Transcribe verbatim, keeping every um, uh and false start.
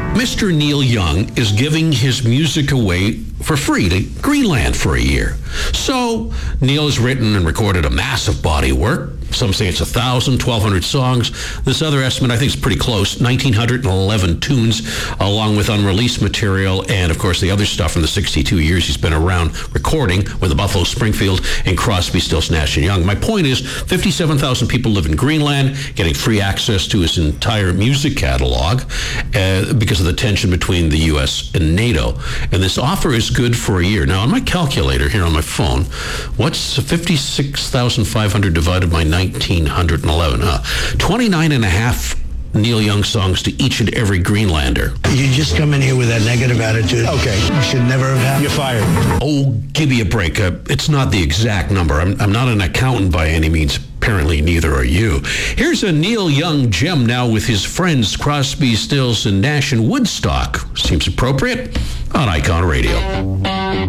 Mister Neil Young is giving his music away for free to Greenland for a year. So Neil has written and recorded a massive body of work. Some say it's one thousand, twelve hundred songs. This other estimate, I think, is pretty close. one thousand nine hundred eleven tunes, along with unreleased material and, of course, the other stuff from the sixty-two years he's been around recording with the Buffalo Springfield and Crosby, Stills, Nash and Young. My point is, fifty-seven thousand people live in Greenland, getting free access to his entire music catalog uh, because of the tension between the U S and NATO. And this offer is good for a year. Now, on my calculator here on my phone, what's fifty-six thousand five hundred divided by one thousand nine hundred eleven? Huh? twenty-nine and a half Neil Young songs to each and every Greenlander. You just come in here with that negative attitude. Okay. You should never have happened. You're fired. Oh, give me a break. Uh, it's not the exact number. I'm, I'm not an accountant by any means. Apparently, neither are you. Here's a Neil Young gem now with his friends Crosby, Stills, and Nash and Woodstock. Seems appropriate on Icon Radio.